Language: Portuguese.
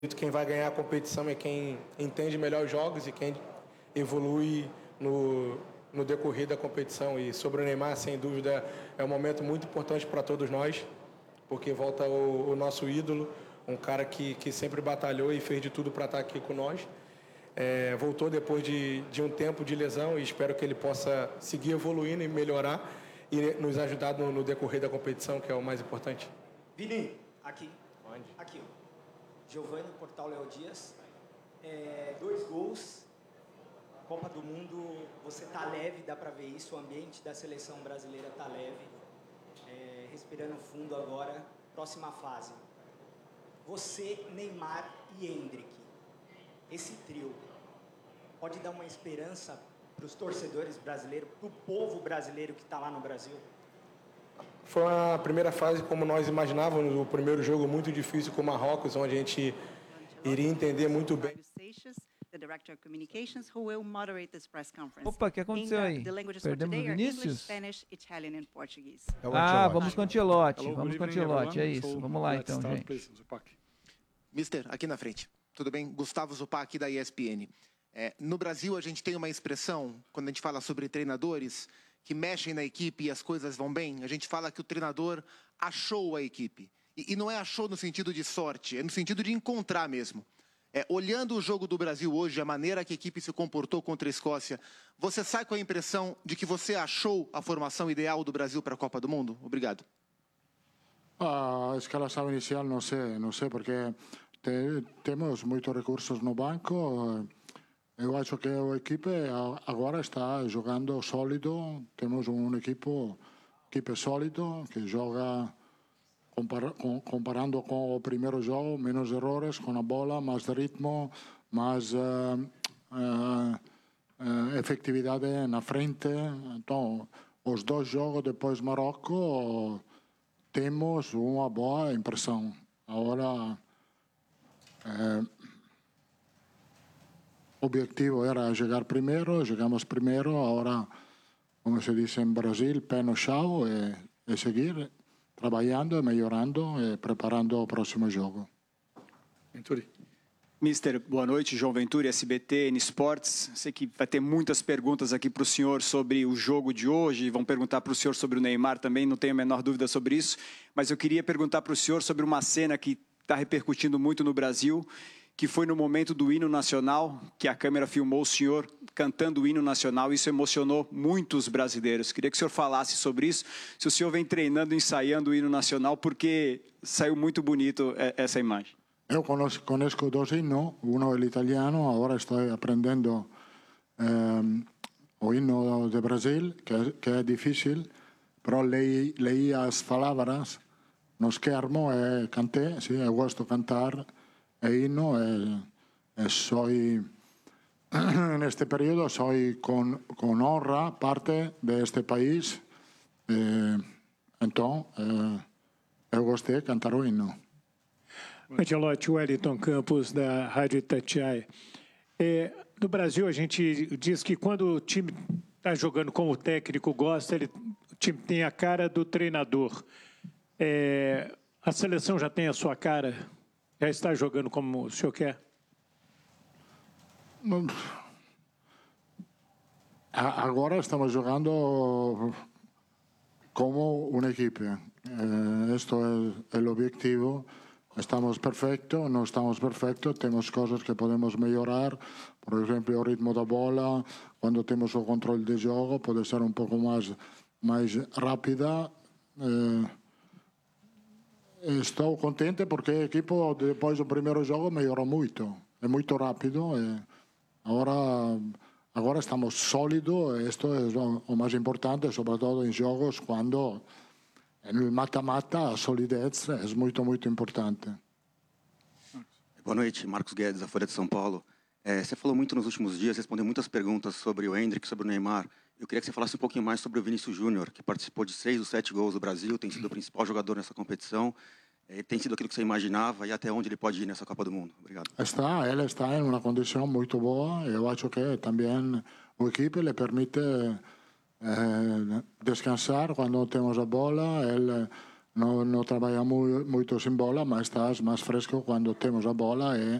Quem vai ganhar a competição é quem entende melhor os jogos e quem evolui no decorrer da competição. E sobre o Neymar, sem dúvida, é um momento muito importante para todos nós, porque volta o nosso ídolo, um cara que sempre batalhou e fez de tudo para estar aqui com nós. Voltou depois de um tempo de lesão e espero que ele possa seguir evoluindo e melhorar e nos ajudar no decorrer da competição, que é o mais importante. Vini, aqui. Onde? Aqui, ó. Giovanni, Portal Léo Dias. 2 gols. Copa do Mundo, você tá leve, dá pra ver isso. O ambiente da seleção brasileira tá leve. Respirando fundo agora. Próxima fase. Você, Neymar e Endrick. Esse trio pode dar uma esperança para os torcedores brasileiros, para o povo brasileiro que está lá no Brasil? Foi uma primeira fase como nós imaginávamos, o primeiro jogo muito difícil com o Marrocos, onde a gente iria entender muito bem. Opa, o que aconteceu aí? Perdemos o Vinícius? Vamos com o Ancelotti. Vamos com o Ancelotti, é isso. Vamos lá então, gente. Mister, aqui na frente. Tudo bem? Gustavo Zupac, aqui da ESPN. No Brasil, a gente tem uma expressão, quando a gente fala sobre treinadores, que mexem na equipe e as coisas vão bem. A gente fala que o treinador achou a equipe. E não é achou no sentido de sorte, é no sentido de encontrar mesmo. Olhando o jogo do Brasil hoje, a maneira que a equipe se comportou contra a Escócia, você sai com a impressão de que você achou a formação ideal do Brasil para a Copa do Mundo? Obrigado. A escalação inicial não sei porque temos muitos recursos no banco. Eu acho que a equipe agora está jogando sólido. Temos equipe sólido que joga comparando com o primeiro jogo, menos errores com a bola, mais ritmo, mais efetividade na frente. Então, os 2 jogos depois do Marrocos temos uma boa impressão. Agora, o objetivo era chegar primeiro, chegamos primeiro. Agora, como se diz em Brasil, pé no chão e seguir trabalhando, melhorando e preparando o próximo jogo. Venturi. Mister, boa noite. João Venturi, SBT, N Sports. Sei que vai ter muitas perguntas aqui para o senhor sobre o jogo de hoje. Vão perguntar para o senhor sobre o Neymar também, não tenho a menor dúvida sobre isso. Mas eu queria perguntar para o senhor sobre uma cena que está repercutindo muito no Brasil, que foi no momento do hino nacional, que a câmera filmou o senhor cantando o hino nacional. Isso emocionou muitos brasileiros. Queria que o senhor falasse sobre isso. Se o senhor vem treinando, ensaiando o hino nacional, porque saiu muito bonito essa imagem. Eu conheço 2 hinos, um é o italiano, agora estou aprendendo o hino do Brasil, que é difícil, mas leí as palavras no schermo e cantei. Sim, eu gosto de cantar hino e soy, neste período, soy con honra parte deste país. Então, eu gostei de cantar o hino. Ancelotti, Wellington Campos, da Rádio Itatiaia. No Brasil, a gente diz que quando o time está jogando como o técnico gosta, o time tem a cara do treinador. A seleção já tem a sua cara? Já está jogando como o senhor quer? Agora estamos jogando como uma equipe. Este é o objetivo. Estamos perfectos, não estamos perfectos, temos coisas que podemos melhorar. Por exemplo, o ritmo da bola, quando temos o controle de jogo, pode ser um pouco mais rápida. Estou contente porque a equipe, depois do primeiro jogo, melhorou muito. É muito rápido. Agora estamos sólidos. Isto é o mais importante, sobretudo em jogos, quando no mata-mata a solidez é muito, muito importante. Boa noite, Marcos Guedes, da Folha de São Paulo. Você falou muito nos últimos dias, respondeu muitas perguntas sobre o Endrick, sobre o Neymar. Eu queria que você falasse um pouquinho mais sobre o Vinícius Júnior, que participou de 6 dos 7 gols do Brasil, tem sido o principal jogador nessa competição. Tem sido aquilo que você imaginava e até onde ele pode ir nessa Copa do Mundo? Obrigado. Ele está em uma condição muito boa. Eu acho que também a equipe lhe permite descansar quando temos a bola. Ele não trabalhamos muito sem bola, mas estás mais fresco quando temos a bola e